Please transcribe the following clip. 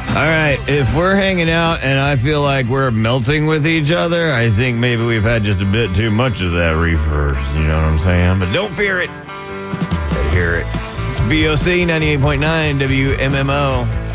All right, if we're hanging out and I feel like we're melting with each other, I think maybe we've had just a bit too much of that reefer. You know what I'm saying? But don't fear it. I hear it. It's BOC 98.9 WMMO.